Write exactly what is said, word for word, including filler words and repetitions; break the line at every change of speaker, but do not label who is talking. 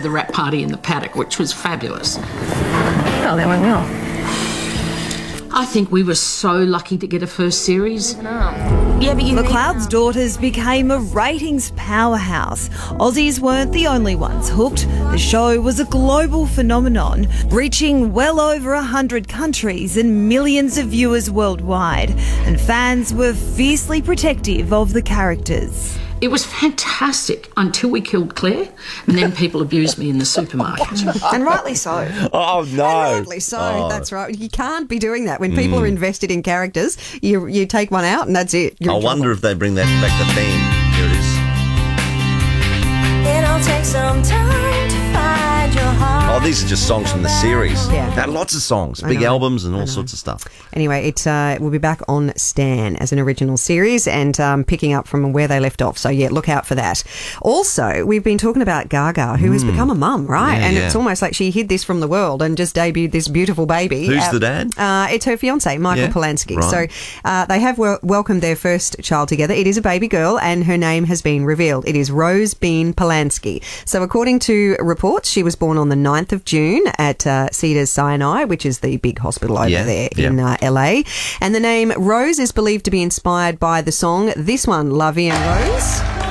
the wrap party in the paddock, which was fabulous.
Oh, that went well.
I think we were so lucky to get a first series.
Yeah, but you
McLeod's Daughters became a ratings powerhouse. Aussies weren't the only ones hooked. The show was a global phenomenon, reaching well over a hundred countries and millions of viewers worldwide. And fans were fiercely protective of the characters.
It was fantastic until we killed Claire, and then people abused me in the supermarket.
And rightly so.
Oh, no.
And rightly so,
Oh.
that's right. You can't be doing that. When people mm. are invested in characters, you you take one out and that's it. You're
I wonder if they bring that back, the theme. Here it is.
It'll take some time to find your heart.
Oh, these are just songs from the series.
Yeah.
Had lots of songs,
I
big
know.
albums and all sorts of stuff.
Anyway, it uh, will be back on Stan as an original series and um, picking up from where they left off. So, yeah, look out for that. Also, we've been talking about Gaga, who mm. has become a mum, right?
Yeah,
and
yeah.
it's almost like she hid this from the world and just debuted this beautiful baby.
Who's
uh,
the dad?
Uh, it's her fiancé, Michael
Yeah,
Polanski.
right.
So uh, they have wel- welcomed their first child together. It is a baby girl and her name has been revealed. It is Rose Bean Polanski. So according to reports, she was born on the ninth of June at uh, Cedars-Sinai, which is the big hospital over
Yeah,
there
yeah.
in uh, L A. And the name Rose is believed to be inspired by the song, this one, La Vie en Rose.